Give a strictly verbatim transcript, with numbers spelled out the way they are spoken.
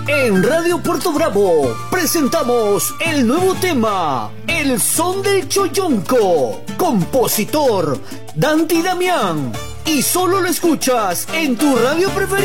En Radio Puerto Bravo presentamos el nuevo tema, El Son del Chollonco, compositor Danti Damián, y solo lo escuchas en tu radio preferida.